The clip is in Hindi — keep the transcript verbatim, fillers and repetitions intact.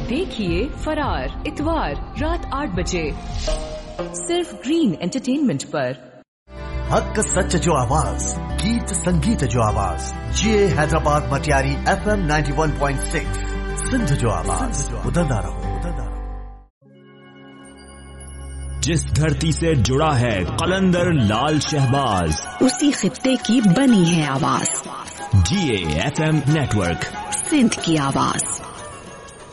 देखिए फरार इतवार रात आठ बजे सिर्फ ग्रीन एंटरटेनमेंट पर। हक सच जो आवाज, गीत संगीत जो आवाज, जे Hyderabad Matiari F M ninety one point six Sindh जो आवाज, उदंदा रहो। जिस धरती से जुड़ा है कलंदर लाल शहबाज, उसी खित्ते की बनी है आवाज। जी A F M network, Sindh की आवाज।